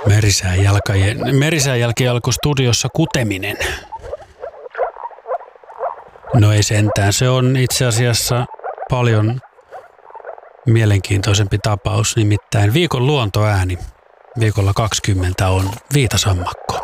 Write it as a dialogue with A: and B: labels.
A: Merisään jälkijalkustudiossa kuteminen. No ei sentään, se on itse asiassa paljon mielenkiintoisempi tapaus, nimittäin viikon luontoääni viikolla 20 on viitasammakko.